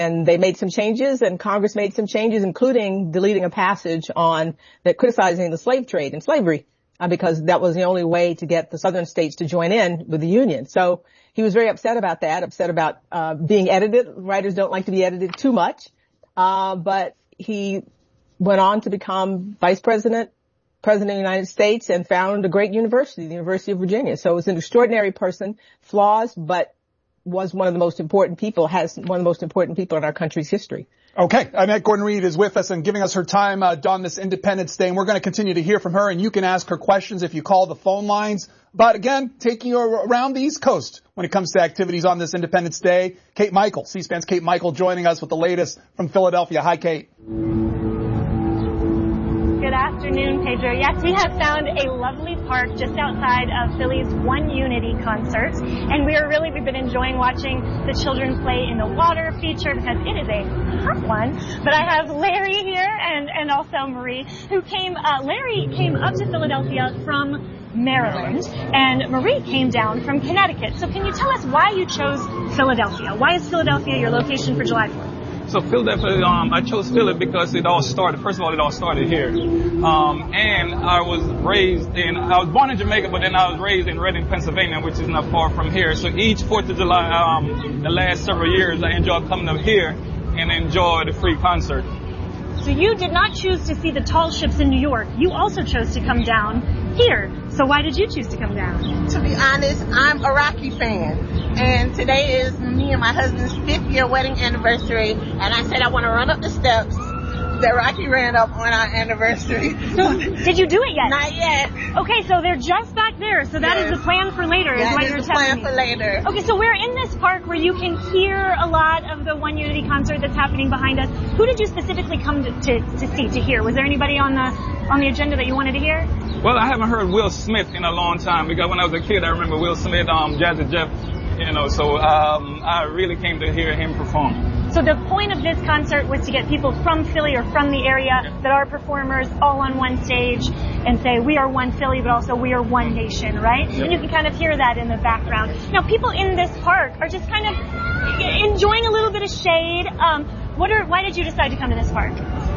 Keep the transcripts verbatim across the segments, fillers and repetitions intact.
And they made some changes, and Congress made some changes, including deleting a passage on that criticizing the slave trade and slavery, uh, because that was the only way to get the southern states to join in with the Union. So he was very upset about that, upset about uh, being edited. Writers don't like to be edited too much. Uh, but he went on to become vice president, president of the United States, and founded a great university, the University of Virginia. So he's an extraordinary person, flaws, but was one of the most important people, has one of the most important people in our country's history. Okay. Annette Gordon-Reed is with us and giving us her time uh, on this Independence Day, and we're going to continue to hear from her, and you can ask her questions if you call the phone lines. But again, taking you around the East Coast when it comes to activities on this Independence Day, Kate Michael, C-SPAN's Kate Michael, joining us with the latest from Philadelphia. Hi, Kate. Good afternoon, Pedro. Yes, we have found a lovely park just outside of Philly's One Unity concert, and we are really, we've been enjoying watching the children play in the water feature because it is a hot one. But I have Larry here and, and also Marie, who came, uh, Larry came up to Philadelphia from Maryland, and Marie came down from Connecticut. So can you tell us why you chose Philadelphia? Why is Philadelphia your location for July fourth? So Philadelphia, um, I chose Philly because it all started, first of all, it all started here. Um, and I was raised in, I was born in Jamaica, but then I was raised in Reading, Pennsylvania, which is not far from here. So each fourth of July, um, the last several years, I enjoyed coming up here and enjoy the free concert. So you did not choose to see the tall ships in New York. You also chose to come down here. So why did you choose to come down? To be honest, I'm a Rocky fan. And today is me and my husband's fifth year wedding anniversary. And I said I want to run up the steps that Rocky ran up on our anniversary. So, did you do it yet? Not yet. Okay, so they're just back there. So that yes. is the plan for later, that is what is you're the telling plan me. for later. Okay, so we're in this park where you can hear a lot of the One Unity concert that's happening behind us. Who did you specifically come to, to, to see, to hear? Was there anybody on the on the agenda that you wanted to hear? Well, I haven't heard Will Smith in a long time because when I was a kid, I remember Will Smith, um, Jazzy Jeff, you know, so um, I really came to hear him perform. So the point of this concert was to get people from Philly or from the area that are performers all on one stage and say, we are one Philly, but also we are one nation, right? Yep. And you can kind of hear that in the background. Now, people in this park are just kind of enjoying a little bit of shade. Um, what are, why did you decide to come to this park?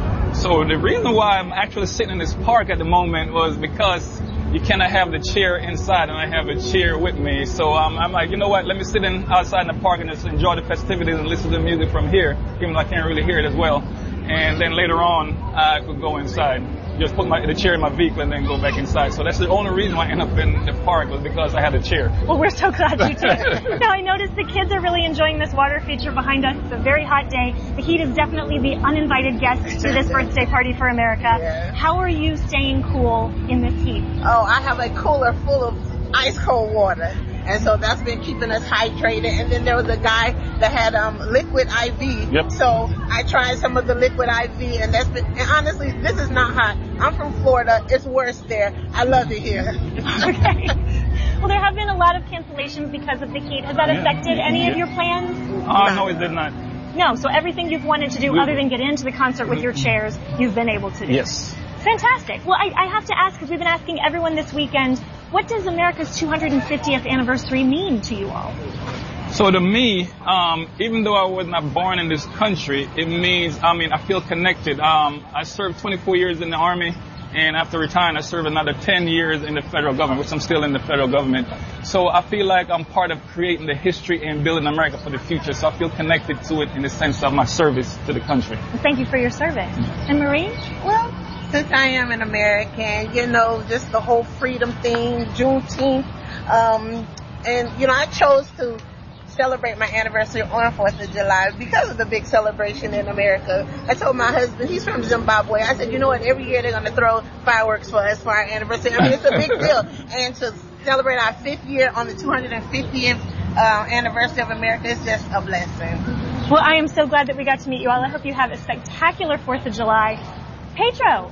So the reason why I'm actually sitting in this park at the moment was because you cannot have the chair inside, and I have a chair with me. So um, I'm like, you know what, let me sit in outside in the park and just enjoy the festivities and listen to the music from here, even though I can't really hear it as well. And then later on, I could go inside. Just put my, the chair in my vehicle and then go back inside. So that's the only reason why I ended up in the park was because I had a chair. Well, we're so glad you did. Now, I noticed the kids are really enjoying this water feature behind us. It's a very hot day. The heat is definitely the uninvited guest to this birthday party for America. Yeah. How are you staying cool in this heat? Oh, I have a cooler full of ice cold water. And so that's been keeping us hydrated. And then there was a guy that had um liquid I V. Yep. So I tried some of the liquid I V, and that's been, and honestly, this is not hot. I'm from Florida. It's worse there. I love it here. Okay. Well, there have been a lot of cancellations because of the heat. Has that affected any of your plans? Uh, no, it did not. No, so everything you've wanted to do we, other than get into the concert with your chairs, you've been able to do. Yes. Fantastic. Well, I, I have to ask, because we've been asking everyone this weekend, what does America's two hundred fiftieth anniversary mean to you all? So to me, um, even though I was not born in this country, it means, I mean, I feel connected. Um, I served twenty-four years in the Army, and after retiring, I served another ten years in the federal government, which I'm still in the federal government. So I feel like I'm part of creating the history and building America for the future. So I feel connected to it in the sense of my service to the country. Well, thank you for your service. And Marie? Well, since I am an American, you know, just the whole freedom thing, Juneteenth, um, and, you know, I chose to celebrate my anniversary on fourth of July because of the big celebration in America. I told my husband, he's from Zimbabwe, I said, you know what, every year they're going to throw fireworks for us for our anniversary. I mean, it's a big deal. And to celebrate our fifth year on the two hundred fiftieth uh, anniversary of America is just a blessing. Well, I am so glad that we got to meet you all. I hope you have a spectacular fourth of July. Pedro,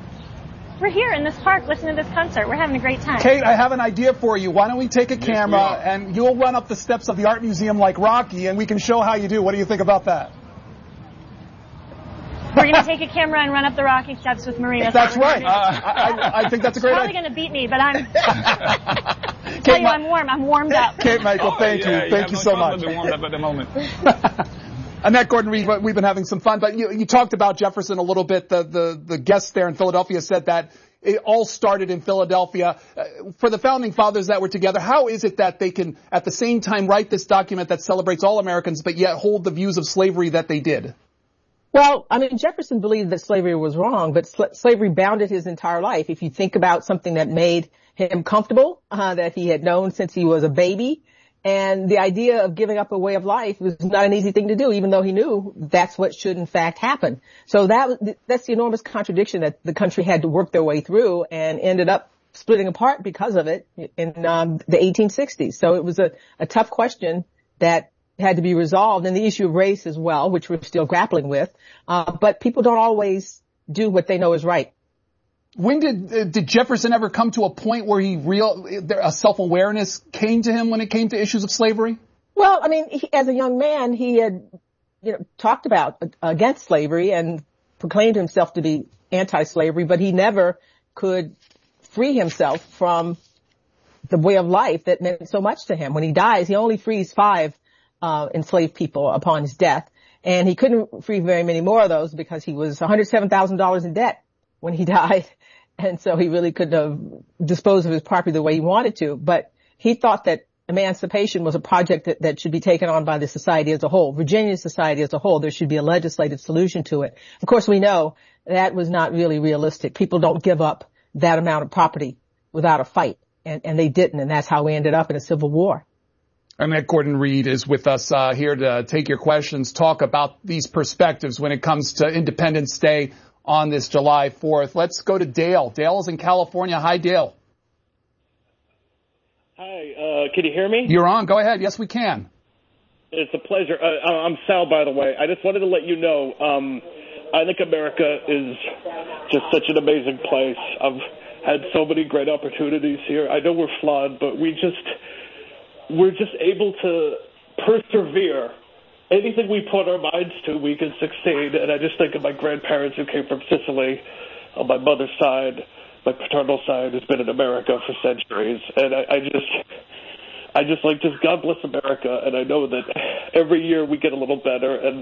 we're here in this park listening to this concert. We're having a great time. Kate, I have an idea for you. Why don't we take a camera and you'll run up the steps of the art museum like Rocky and we can show how you do. What do you think about that? We're going to take a camera and run up the Rocky steps with Marie. That's, that's right. Uh, I, I think that's a great idea. She's probably going to beat me, but I'm... tell you, I'm warm. I'm warmed up. Kate Michael, thank oh, yeah, you. Thank yeah, you no so much. I'm warmed up at the moment. Annette Gordon-Reed, we've been having some fun, but you, you talked about Jefferson a little bit. The, the, the guest there in Philadelphia said that it all started in Philadelphia. Uh, for the founding fathers that were together, how is it that they can at the same time write this document that celebrates all Americans, but yet hold the views of slavery that they did? Well, I mean, Jefferson believed that slavery was wrong, but sl- slavery bounded his entire life. If you think about something that made him comfortable, uh, that he had known since he was a baby, and the idea of giving up a way of life was not an easy thing to do, even though he knew that's what should in fact happen. So that that's the enormous contradiction that the country had to work their way through and ended up splitting apart because of it in um, the eighteen sixties. So it was a, a tough question that had to be resolved, and the issue of race as well, which we're still grappling with. Uh, but people don't always do what they know is right. When did uh, did Jefferson ever come to a point where he real a self-awareness came to him when it came to issues of slavery? Well, I mean, he, as a young man, he had, you know, talked about uh, against slavery and proclaimed himself to be anti-slavery, but he never could free himself from the way of life that meant so much to him. When he dies, he only frees five uh enslaved people upon his death, and he couldn't free very many more of those because he was one hundred seven thousand dollars in debt when he died. And so he really couldn't have disposed of his property the way he wanted to. But he thought that emancipation was a project that, that should be taken on by the society as a whole, Virginia society as a whole. There should be a legislative solution to it. Of course, we know that was not really realistic. People don't give up that amount of property without a fight. And, and they didn't. And that's how we ended up in a civil war. Annette Gordon-Reed is with us uh, here to take your questions, talk about these perspectives when it comes to Independence Day on this July fourth. Let's go to Dale. Dale is in California. Hi, Dale. Hi, uh, can you hear me? You're on. Go ahead. Yes, we can. It's a pleasure. Uh, I'm Sal, by the way. I just wanted to let you know, um, I think America is just such an amazing place. I've had so many great opportunities here. I know we're flawed, but we just, we're just able to persevere. Anything we put our minds to, we can succeed. And I just think of my grandparents who came from Sicily on my mother's side. My paternal side has been in America for centuries. And I, I just, I just like, just God bless America. And I know that every year we get a little better. And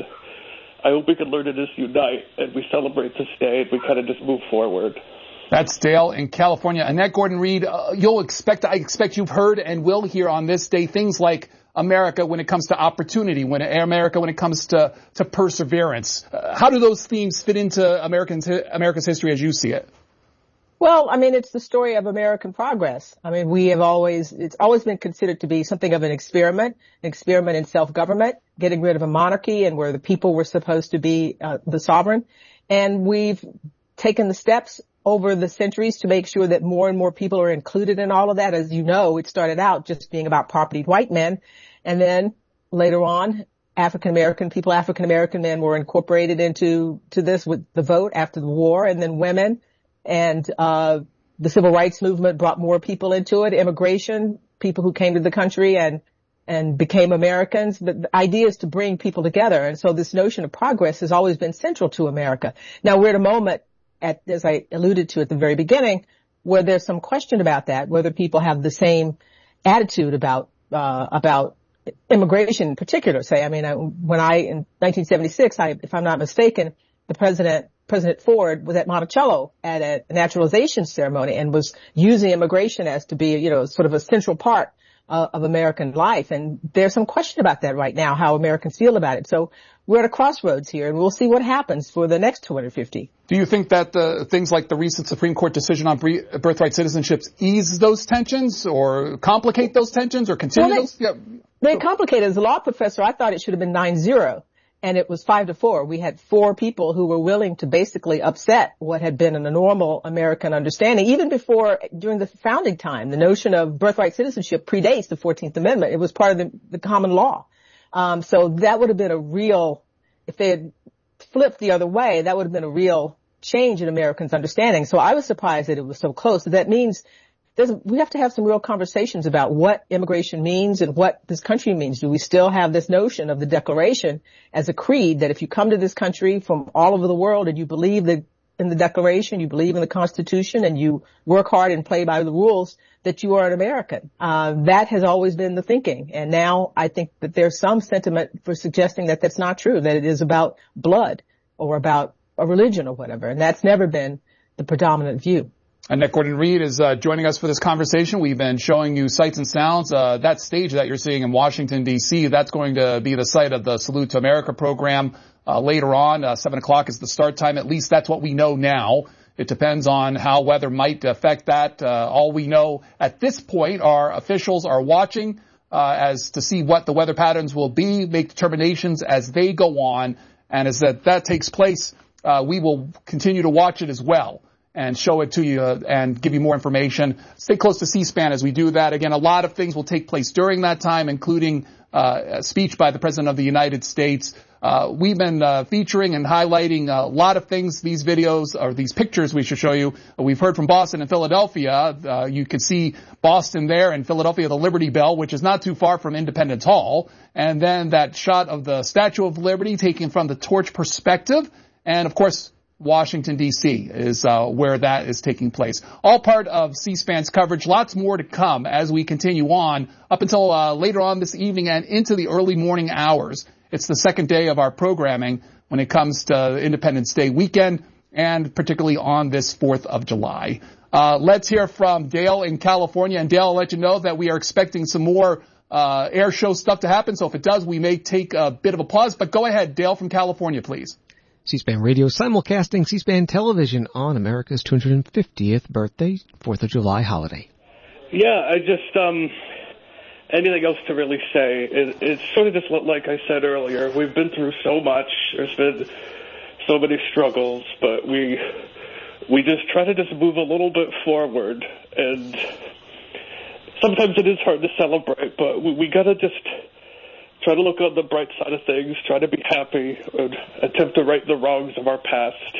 I hope we can learn to just unite and we celebrate this day and we kind of just move forward. That's Dale in California. Annette Gordon-Reed, uh, you'll expect, I expect you've heard and will hear on this day things like America when it comes to opportunity, when America when it comes to, to perseverance. Uh, how do those themes fit into Americans, America's history as you see it? Well, I mean, it's the story of American progress. I mean, we have always, it's always been considered to be something of an experiment, an experiment in self-government, getting rid of a monarchy and where the people were supposed to be uh, the sovereign. And we've taken the steps over the centuries to make sure that more and more people are included in all of that. As you know, it started out just being about propertied white men. And then later on, African-American people, African-American men were incorporated into to this with the vote after the war, and then women. And uh the civil rights movement brought more people into it, immigration, people who came to the country and and became Americans. But the idea is to bring people together. And so this notion of progress has always been central to America. Now we're at a moment, at, as I alluded to at the very beginning, where there's some question about that, whether people have the same attitude about uh about immigration in particular. Say, I mean, I, when I, in nineteen seventy-six, I, if I'm not mistaken, the president, President Ford was at Monticello at a naturalization ceremony and was using immigration as to be, you know, sort of a central part uh, of American life. And there's some question about that right now, how Americans feel about it. So we're at a crossroads here, and we'll see what happens for the next two hundred fifty. Do you think that uh, things like the recent Supreme Court decision on bre- birthright citizenships ease those tensions or complicate those tensions or continue well, they, those? Yeah. They complicate. As a law professor, I thought it should have been nine zero, and it was five to four. We had four people who were willing to basically upset what had been a normal American understanding. Even before, during the founding time, the notion of birthright citizenship predates the fourteenth Amendment. It was part of the, the common law. Um, so that would have been a real, if they had flipped the other way, that would have been a real change in Americans' understanding. So I was surprised that it was so close. So that means there's, we have to have some real conversations about what immigration means and what this country means. Do we still have this notion of the Declaration as a creed that if you come to this country from all over the world and you believe that in the Declaration, you believe in the Constitution, and you work hard and play by the rules, that you are an American. Uh, that has always been the thinking. And now I think that there's some sentiment for suggesting that that's not true, that it is about blood or about a religion or whatever. And that's never been the predominant view. Annette Gordon-Reed is uh, joining us for this conversation. We've been showing you sights and sounds. Uh, that stage that you're seeing in Washington, D C, that's going to be the site of the Salute to America program uh, later on. Uh, seven o'clock is the start time. At least that's what we know now. It depends on how weather might affect that. Uh, all we know at this point are officials are watching uh, as to see what the weather patterns will be, make determinations as they go on. And as that, that takes place, uh, we will continue to watch it as well and show it to you uh, and give you more information. Stay close to C-SPAN as we do that. Again, a lot of things will take place during that time, including uh, a speech by the President of the United States. Uh, we've been uh, featuring and highlighting a lot of things, these videos, or these pictures we should show you. We've heard from Boston and Philadelphia. Uh, you can see Boston there and Philadelphia, the Liberty Bell, which is not too far from Independence Hall. And then that shot of the Statue of Liberty taken from the torch perspective. And, of course, Washington, D C is uh, where that is taking place. All part of C-SPAN's coverage. Lots more to come as we continue on up until uh, later on this evening and into the early morning hours. It's the second day of our programming when it comes to Independence Day weekend and particularly on this fourth of July. Uh, let's hear from Dale in California. And Dale, I'll let you know that we are expecting some more uh, air show stuff to happen. So if it does, we may take a bit of a pause. But go ahead, Dale from California, please. C-SPAN Radio simulcasting C-SPAN television on America's two hundred fiftieth birthday, fourth of July holiday. Yeah, I just, um, anything else to really say? It, it's sort of just like I said earlier. We've been through so much. There's been so many struggles, but we, we just try to just move a little bit forward. And sometimes it is hard to celebrate, but we, we gotta just try to look on the bright side of things, try to be happy, and attempt to right the wrongs of our past.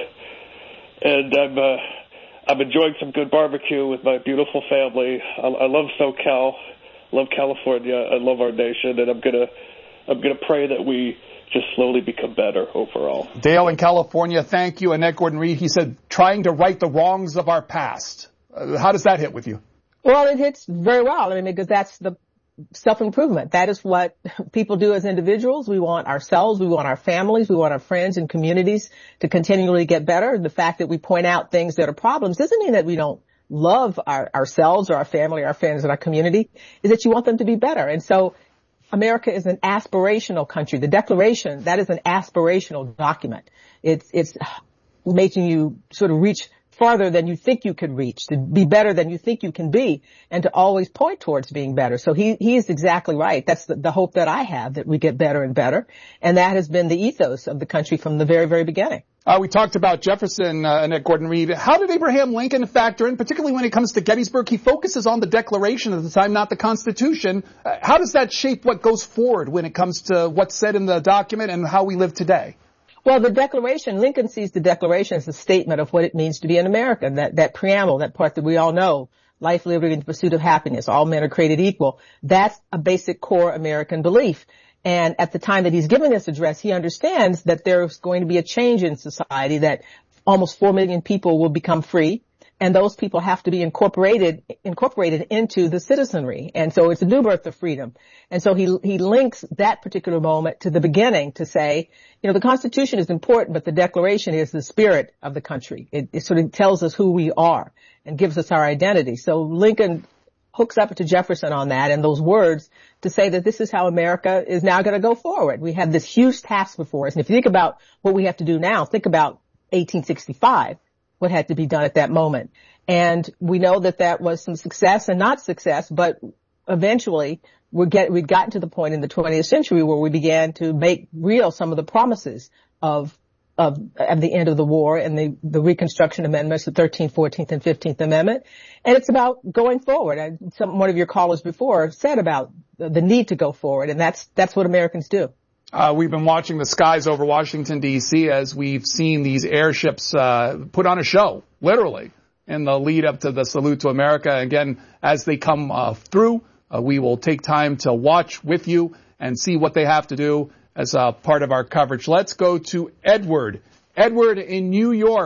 And I'm uh, I'm enjoying some good barbecue with my beautiful family. I, I love SoCal, love California, I love our nation, and I'm gonna I'm gonna pray that we just slowly become better overall. Dale in California, thank you. Annette Gordon-Reed, he said, trying to right the wrongs of our past. Uh, how does that hit with you? Well, it hits very well. I mean, because that's the self-improvement. That is what people do as individuals. We want ourselves, we want our families, we want our friends and communities to continually get better. The fact that we point out things that are problems doesn't mean that we don't love our, ourselves or our family, our friends and our community. Is that you want them to be better. And so America is an aspirational country. The Declaration, that is an aspirational document. It's, it's making you sort of reach farther than you think you could reach, to be better than you think you can be, and to always point towards being better. So he, he is exactly right. That's the, the hope that I have, that we get better and better. And that has been the ethos of the country from the very, very beginning. Uh, we talked about Jefferson, uh, Annette Gordon-Reed. How did Abraham Lincoln factor in, particularly when it comes to Gettysburg? He focuses on the Declaration at the time, not the Constitution. Uh, how does that shape what goes forward when it comes to what's said in the document and how we live today? Well, the Declaration, Lincoln sees the Declaration as a statement of what it means to be an American. That, that preamble, that part that we all know, life, liberty, and the pursuit of happiness, all men are created equal. That's a basic core American belief. And at the time that he's giving this address, he understands that there's going to be a change in society, that almost four million people will become free. And those people have to be incorporated, incorporated into the citizenry. And so it's a new birth of freedom. And so he, he links that particular moment to the beginning to say, you know, the Constitution is important, but the Declaration is the spirit of the country. It, it sort of tells us who we are and gives us our identity. So Lincoln hooks up to Jefferson on that and those words to say that this is how America is now going to go forward. We have this huge task before us. And if you think about what we have to do now, think about eighteen sixty-five. What had to be done at that moment. And we know that that was some success and not success, but eventually we get, we'd gotten to the point in the twentieth century where we began to make real some of the promises of, of, of the end of the war and the, the Reconstruction Amendments, the thirteenth, fourteenth, and fifteenth Amendment. And it's about going forward. I, some, one of your callers before said about the, the need to go forward, and that's, that's what Americans do. Uh, we've been watching the skies over Washington, D C as we've seen these airships uh, put on a show, literally, in the lead up to the Salute to America. Again, as they come uh, through, uh, we will take time to watch with you and see what they have to do as uh, part of our coverage. Let's go to Edward. Edward in New York.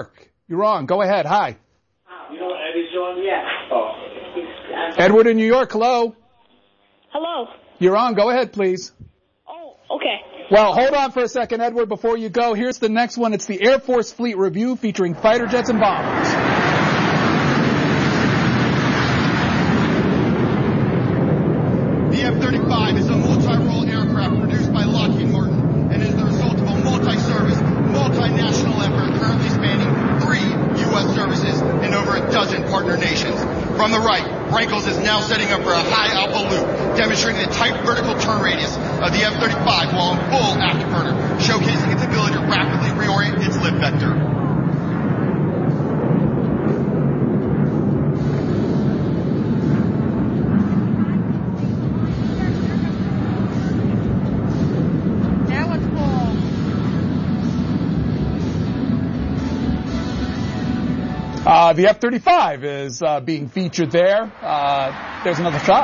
You're on. Go ahead. Hi. You know Eddie's on? Yeah. Oh. Edward in New York. Hello. Hello. You're on. Go ahead, please. Oh, okay. Well, hold on for a second, Edward, before you go. Here's the next one. It's the Air Force Fleet Review featuring fighter jets and bombers. The F thirty-five is a multi-role aircraft produced by Lockheed Martin and is the result of a multi-service, multinational effort currently spanning three U S services and over a dozen partner nations. From the right, Brankles is now setting up for a high alpha loop, demonstrating the tight vertical turn radius of the F thirty-five while in full afterburner, showcasing its ability to rapidly reorient its lift vector. Uh, the F thirty-five is uh, being featured there. Uh, there's another shot.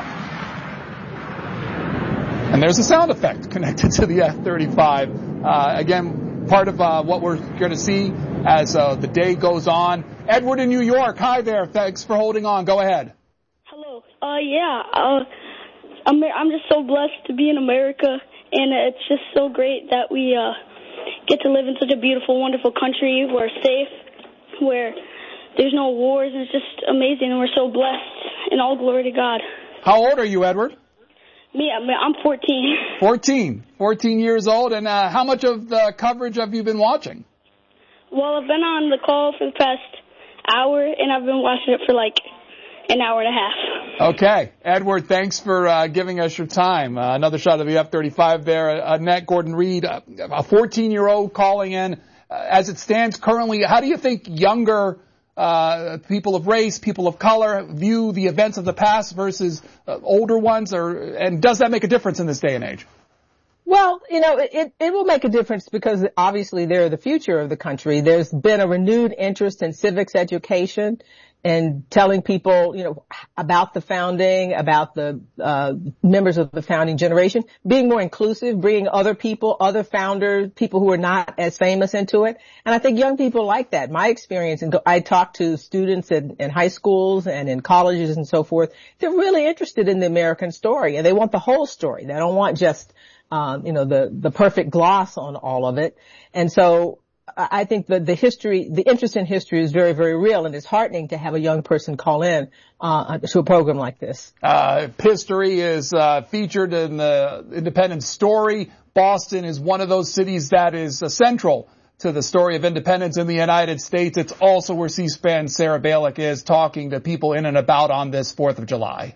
And there's a sound effect connected to the F thirty-five. Uh, again, part of uh, what we're going to see as uh, the day goes on. Edward in New York. Hi there. Thanks for holding on. Go ahead. Hello. Uh, yeah. Uh, I'm, I'm just so blessed to be in America, and it's just so great that we uh, get to live in such a beautiful, wonderful country. We're safe, where there's no wars, and it's just amazing, and we're so blessed, and all glory to God. How old are you, Edward? Me, I'm fourteen. fourteen. fourteen years old, and uh, how much of the coverage have you been watching? Well, I've been on the call for the past hour, and I've been watching it for like an hour and a half. Okay. Edward, thanks for uh, giving us your time. Uh, another shot of the F thirty-five there. Uh, Annette Gordon-Reed, uh, a fourteen-year-old calling in. Uh, as it stands currently, how do you think younger Uh, people of race, people of color view the events of the past versus uh, older ones, or and does that make a difference in this day and age? Well, you know, it, it will make a difference because obviously they're the future of the country. There's been a renewed interest in civics education and telling people, you know, about the founding, about the uh members of the founding generation, being more inclusive, bringing other people, other founders, people who are not as famous into it. And I think young people like that. My experience, and I talk to students in, in high schools and in colleges and so forth. They're really interested in the American story, and they want the whole story. They don't want just Um, you know, the, the perfect gloss on all of it. And so I think that the history, the interest in history is very, very real, and it's heartening to have a young person call in, uh, to a program like this. Uh, history is, uh, featured in the Independent Story. Boston is one of those cities that is uh, central to the story of independence in the United States. It's also where C-SPAN's Sarah Balick is talking to people in and about on this fourth of July.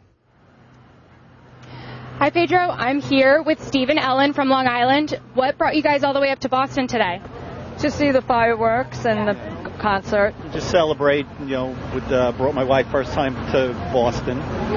Hi, Pedro. I'm here with Steve and Ellen from Long Island. What brought you guys all the way up to Boston today? To see the fireworks and the concert. Just celebrate, you know, with, uh, brought my wife first time to Boston.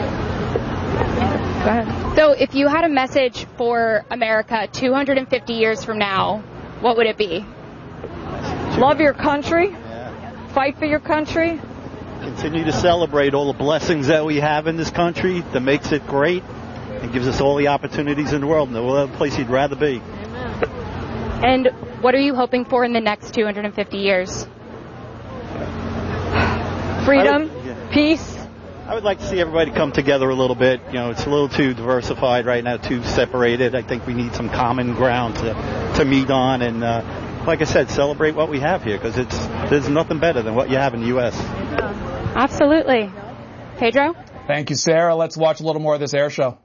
Go ahead. So if you had a message for America two hundred fifty years from now, what would it be? Love your country. Yeah. Fight for your country. Continue to celebrate all the blessings that we have in this country that makes it great. It gives us all the opportunities in the world. No other place you'd rather be. Amen. And what are you hoping for in the next two hundred fifty years? Freedom, would, yeah. peace. I would like to see everybody come together a little bit. You know, it's a little too diversified right now, too separated. I think we need some common ground to, to meet on. And uh, like I said, celebrate what we have here, because it's there's nothing better than what you have in the U S. Absolutely. Pedro? Thank you, Sarah. Let's watch a little more of this air show.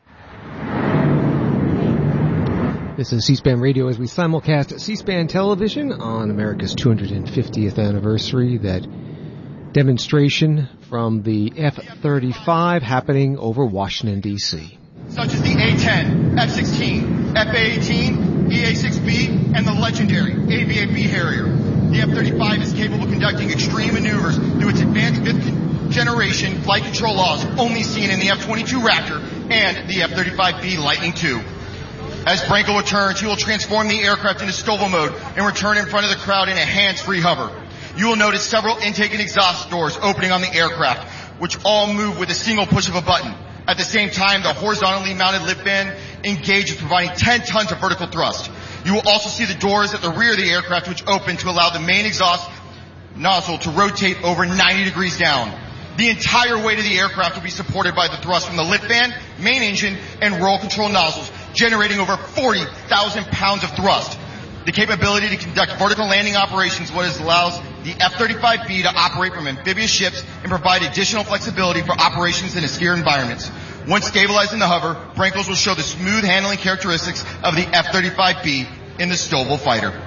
This is C-SPAN Radio as we simulcast C-SPAN television on America's two hundred fiftieth anniversary. That demonstration from the F thirty-five happening over Washington, D C Such as the A ten, F sixteen, F A eighteen, E A six B, and the legendary A V A B Harrier. The F thirty-five is capable of conducting extreme maneuvers through its advanced fifth generation flight control laws only seen in the F twenty-two Raptor and the F thirty-five B Lightning two. As Branco returns, he will transform the aircraft into STOVL mode and return in front of the crowd in a hands-free hover. You will notice several intake and exhaust doors opening on the aircraft, which all move with a single push of a button. At the same time, the horizontally mounted lift fan engages, providing ten tons of vertical thrust. You will also see the doors at the rear of the aircraft, which open to allow the main exhaust nozzle to rotate over ninety degrees down. The entire weight of the aircraft will be supported by the thrust from the lift fan, main engine, and roll control nozzles, generating over forty thousand pounds of thrust. The capability to conduct vertical landing operations what allows the F thirty-five B to operate from amphibious ships and provide additional flexibility for operations in austere environments. Once stabilized in the hover, Brankos will show the smooth handling characteristics of the F thirty-five B in the STOVL fighter.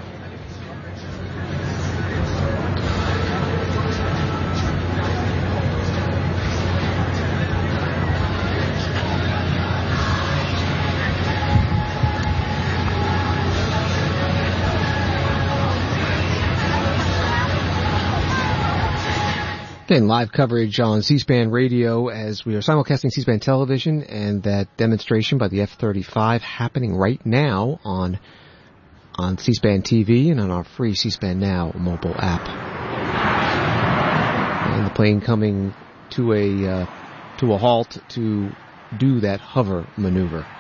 Again, live coverage on C-SPAN radio as we are simulcasting C-SPAN television, and that demonstration by the F thirty-five happening right now on on C-SPAN T V and on our free C-SPAN Now mobile app. And the plane coming to a uh, to a halt to do that hover maneuver.